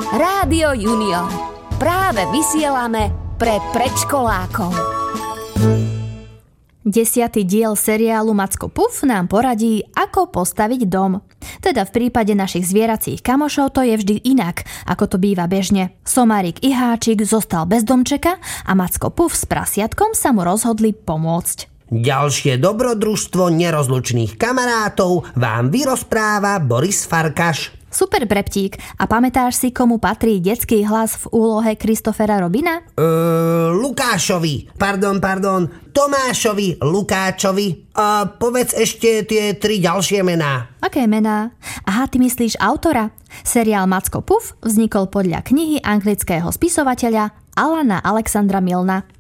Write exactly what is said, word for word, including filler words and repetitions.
Rádio Junior. Práve vysielame pre predškolákov. Desiatý diel seriálu Macko Puf nám poradí, ako postaviť dom. Teda v prípade našich zvieracích kamošov to je vždy inak, ako to býva bežne. Somárik i Háčik zostal bez domčeka a Macko Puf s prasiatkom sa mu rozhodli pomôcť. Ďalšie dobrodružstvo nerozlučných kamarátov vám vyrozpráva Boris Farkaš. Super, Breptík. A pamätáš si, komu patrí detský hlas v úlohe Kristofera Robina? Uh, Lukášovi. Pardon, pardon. Tomášovi Lukáčovi. A povedz ešte tie tri ďalšie mená. Aké mená? Aha, ty myslíš autora? Seriál Macko Puf vznikol podľa knihy anglického spisovateľa Alana Alexandra Milna.